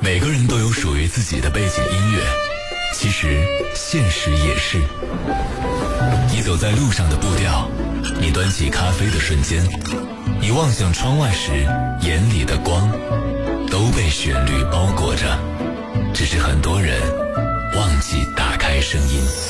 每个人都有属于自己的背景音乐，其实现实也是。你走在路上的步调，你端起咖啡的瞬间，你望向窗外时眼里的光，都被旋律包裹着，只是很多人忘记打开声音。